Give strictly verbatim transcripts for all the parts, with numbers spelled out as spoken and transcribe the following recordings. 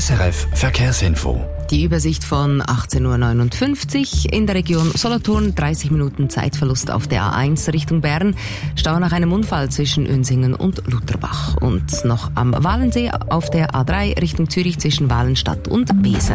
S R F Verkehrsinfo. Die Übersicht von achtzehn Uhr neunundfünfzig. In der Region Solothurn dreißig Minuten Zeitverlust auf der A eins Richtung Bern. Stau nach einem Unfall zwischen Unsingen und Lutherbach. Und noch am Walensee auf der A drei Richtung Zürich zwischen Walenstadt und Besen.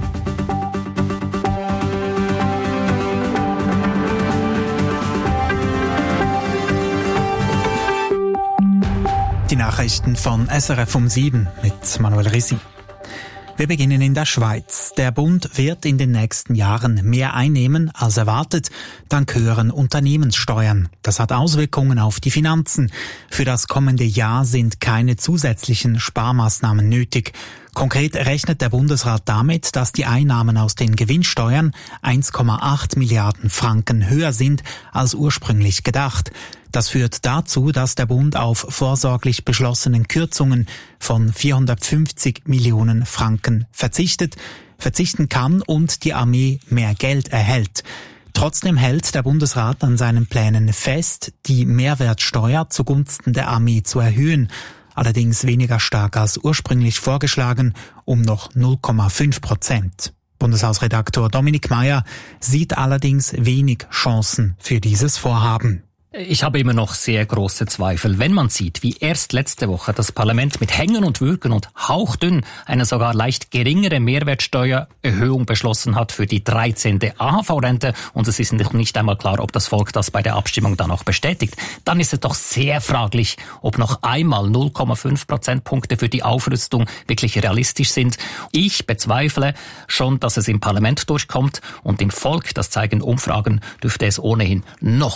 Die Nachrichten von S R F um sieben mit Manuel Risi. Wir beginnen in der Schweiz. Der Bund wird in den nächsten Jahren mehr einnehmen als erwartet, dank höheren Unternehmenssteuern. Das hat Auswirkungen auf die Finanzen. Für das kommende Jahr sind keine zusätzlichen Sparmaßnahmen nötig. Konkret rechnet der Bundesrat damit, dass die Einnahmen aus den Gewinnsteuern eins Komma acht Milliarden Franken höher sind als ursprünglich gedacht. Das führt dazu, dass der Bund auf vorsorglich beschlossenen Kürzungen von vierhundertfünfzig Millionen Franken verzichtet, verzichten kann und die Armee mehr Geld erhält. Trotzdem hält der Bundesrat an seinen Plänen fest, die Mehrwertsteuer zugunsten der Armee zu erhöhen. Allerdings weniger stark als ursprünglich vorgeschlagen, um noch null Komma fünf Prozent. Bundeshausredaktor Dominik Mayer sieht allerdings wenig Chancen für dieses Vorhaben. Ich habe immer noch sehr große Zweifel, wenn man sieht, wie erst letzte Woche das Parlament mit Hängen und Würgen und hauchdünn eine sogar leicht geringere Mehrwertsteuererhöhung beschlossen hat für die dreizehnte A H V-Rente und es ist noch nicht einmal klar, ob das Volk das bei der Abstimmung dann auch bestätigt. Dann ist es doch sehr fraglich, ob noch einmal null Komma fünf Prozentpunkte für die Aufrüstung wirklich realistisch sind. Ich bezweifle schon, dass es im Parlament durchkommt und im Volk, das zeigen Umfragen, dürfte es ohnehin noch